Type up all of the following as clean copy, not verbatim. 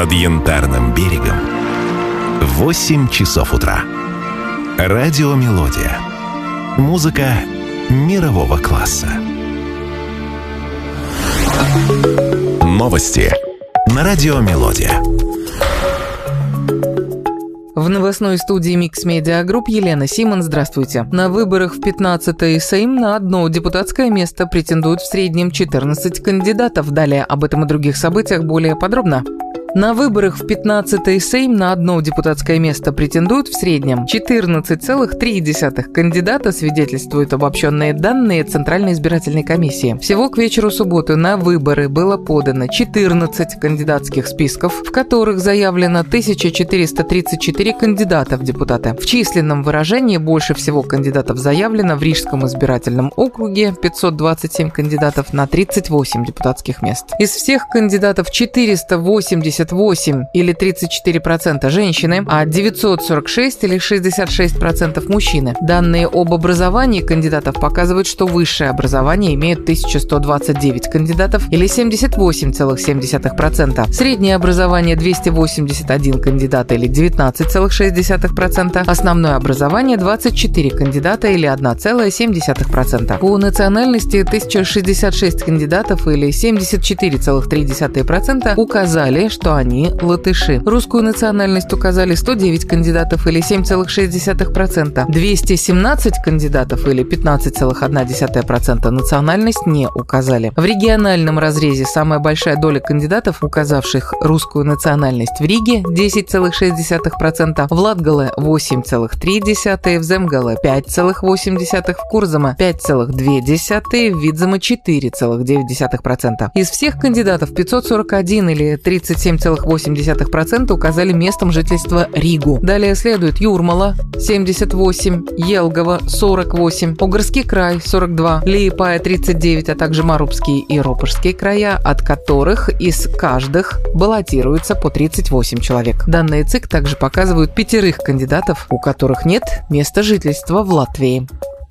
над Янтарным берегом 8 часов утра. Радиомелодия. Музыка мирового класса. Новости на Радиомелодия. В новостной студии Mix Media Group Елена Симон. Здравствуйте. На выборах в 15-й Сейм на одно депутатское место претендуют в среднем 14 кандидатов. Далее об этом и других событиях более подробно. На выборах в 15-й Сейм на одно депутатское место претендуют в среднем 14,3 кандидата, свидетельствуют обобщенные данные Центральной избирательной комиссии. Всего к вечеру субботы на выборы было подано 14 кандидатских списков, в которых заявлено 1434 кандидата в депутаты. В численном выражении больше всего кандидатов заявлено в Рижском избирательном округе – 527 кандидатов на 38 депутатских мест. Из всех кандидатов 488 или 34% женщины, а 946 или 66% мужчины. Данные об образовании кандидатов показывают, что высшее образование имеют 1129 кандидатов или 78,7%. Среднее образование 281 кандидата или 19,6%. Основное образование 24 кандидата или 1,7%. По национальности 1066 кандидатов или 74,3% указали, что они латыши. Русскую национальность указали 109 кандидатов или 7,6%. 217 кандидатов или 15,1% национальность не указали. В региональном разрезе самая большая доля кандидатов, указавших русскую национальность в Риге – 10,6%, в Латгале – 8,3%, в Земгале – 5,8%, в Курзаме – 5,2%, в Видземе – 4,9%. Из всех кандидатов 541 или 37,8% указали местом жительства Ригу. Далее следует Юрмала – 78, Елгова – 48, Огрский край – 42, Лиепая – 39, а также Марубский и Ропожский края, от которых из каждых баллотируется по 38 человек. Данные ЦИК также показывают 5 кандидатов, у которых нет места жительства в Латвии.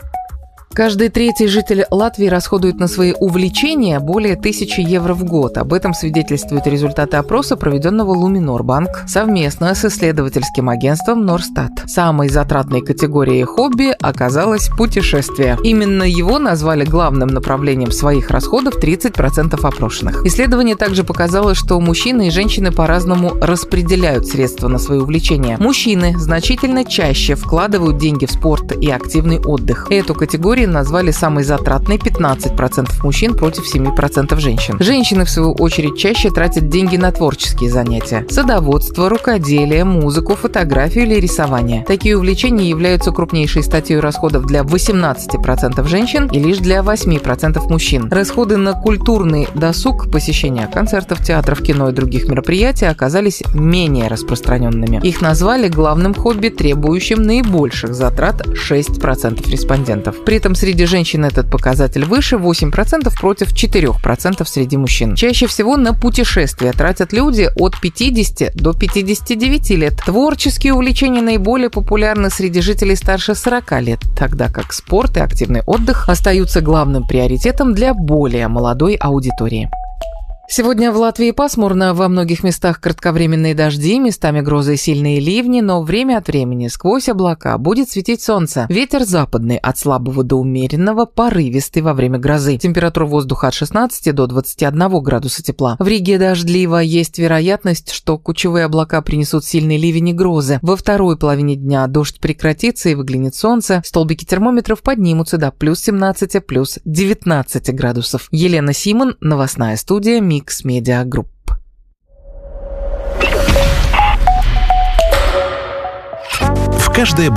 Каждый третий житель Латвии расходует на свои увлечения более 1000 евро в год. Об этом свидетельствуют результаты опроса, проведенного Luminor-Bank совместно с исследовательским агентством Norstат. Самой затратной категорией хобби оказалось путешествие. Именно его назвали главным направлением своих расходов 30% опрошенных. Исследование также показало, что мужчины и женщины по-разному распределяют средства на свои увлечения. Мужчины значительно чаще вкладывают деньги в спорт и активный отдых. Эту категорию назвали самой затратной 15% мужчин против 7% женщин. Женщины, в свою очередь, чаще тратят деньги на творческие занятия. Садоводство, рукоделие, музыку, фотографию или рисование. Такие увлечения являются крупнейшей статьей расходов для 18% женщин и лишь для 8% мужчин. Расходы на культурный досуг, посещение концертов, театров, кино и других мероприятий оказались менее распространенными. Их назвали главным хобби, требующим наибольших затрат 6% респондентов. При этом среди женщин этот показатель выше – 8% против 4% среди мужчин. Чаще всего на путешествия тратят люди от 50 до 59 лет. Творческие увлечения наиболее популярны среди жителей старше 40 лет, тогда как спорт и активный отдых остаются главным приоритетом для более молодой аудитории. Сегодня в Латвии пасмурно, во многих местах кратковременные дожди, местами грозы и сильные ливни, но время от времени сквозь облака будет светить солнце. Ветер западный от слабого до умеренного, порывистый во время грозы. Температура воздуха от 16 до 21 градуса тепла. В Риге дождливо, есть вероятность, что кучевые облака принесут сильные ливни и грозы. Во второй половине дня дождь прекратится и выглянет солнце. Столбики термометров поднимутся до плюс 17, плюс 19 градусов. Елена Симон, новостная студия Mix Media Group. В каждое